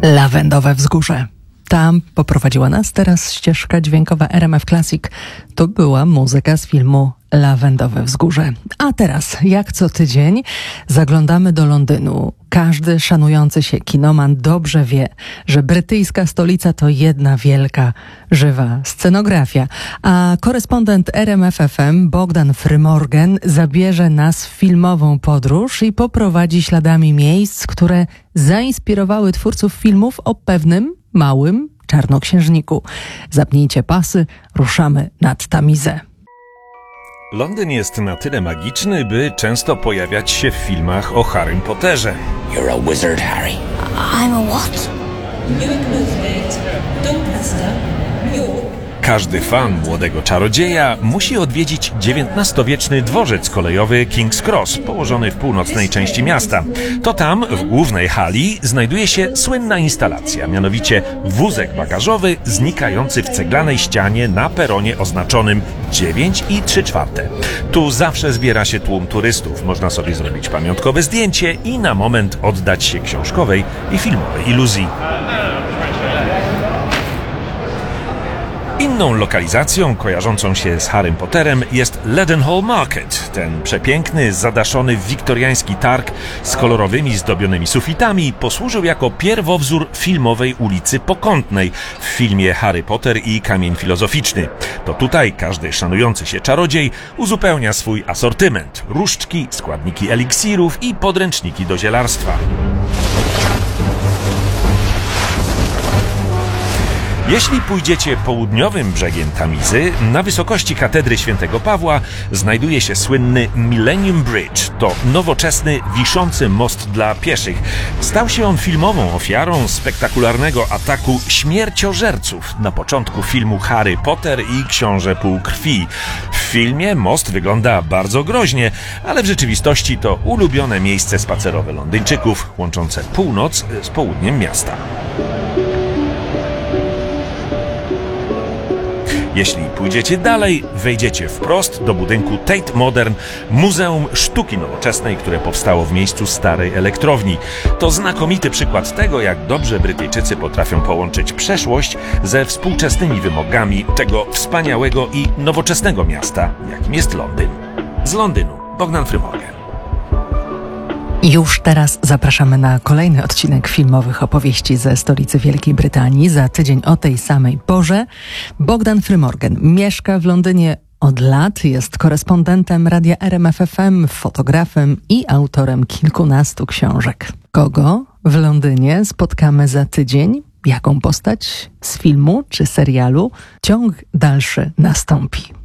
Lawendowe Wzgórze. Tam poprowadziła nas teraz ścieżka dźwiękowa RMF Classic. To była muzyka z filmu Lawendowe Wzgórze. A teraz, jak co tydzień, zaglądamy do Londynu. Każdy szanujący się kinoman dobrze wie, że brytyjska stolica to jedna wielka, żywa scenografia. A korespondent RMF FM Bogdan Frymorgan zabierze nas w filmową podróż i poprowadzi śladami miejsc, które zainspirowały twórców filmów o pewnym małym czarnoksiężniku. Zapnijcie pasy, ruszamy nad Tamizę. Londyn jest na tyle magiczny, by często pojawiać się w filmach o Harrym Potterze. You're a wizard, Harry. I'm a what? Każdy fan młodego czarodzieja musi odwiedzić XIX-wieczny dworzec kolejowy King's Cross, położony w północnej części miasta. To tam, w głównej hali, znajduje się słynna instalacja, mianowicie wózek bagażowy znikający w ceglanej ścianie na peronie oznaczonym 9 3/4. Tu zawsze zbiera się tłum turystów. Można sobie zrobić pamiątkowe zdjęcie i na moment oddać się książkowej i filmowej iluzji. Inną lokalizacją kojarzącą się z Harrym Potterem jest Leadenhall Market. Ten przepiękny, zadaszony wiktoriański targ z kolorowymi, zdobionymi sufitami posłużył jako pierwowzór filmowej ulicy Pokątnej w filmie Harry Potter i Kamień Filozoficzny. To tutaj każdy szanujący się czarodziej uzupełnia swój asortyment. Różdżki, składniki eliksirów i podręczniki do zielarstwa. Jeśli pójdziecie południowym brzegiem Tamizy, na wysokości katedry Świętego Pawła znajduje się słynny Millennium Bridge. To nowoczesny, wiszący most dla pieszych. Stał się on filmową ofiarą spektakularnego ataku śmierciożerców na początku filmu Harry Potter i Książę Półkrwi. W filmie most wygląda bardzo groźnie, ale w rzeczywistości to ulubione miejsce spacerowe Londyńczyków, łączące północ z południem miasta. Jeśli pójdziecie dalej, wejdziecie wprost do budynku Tate Modern, Muzeum Sztuki Nowoczesnej, które powstało w miejscu starej elektrowni. To znakomity przykład tego, jak dobrze Brytyjczycy potrafią połączyć przeszłość ze współczesnymi wymogami tego wspaniałego i nowoczesnego miasta, jakim jest Londyn. Z Londynu, Bogdan Frymorgan. Już teraz zapraszamy na kolejny odcinek filmowych opowieści ze stolicy Wielkiej Brytanii. Za tydzień o tej samej porze. Bogdan Frymorgan mieszka w Londynie od lat, jest korespondentem radia RMF FM, fotografem i autorem kilkunastu książek. Kogo w Londynie spotkamy za tydzień? Jaką postać z filmu czy serialu? Ciąg dalszy nastąpi.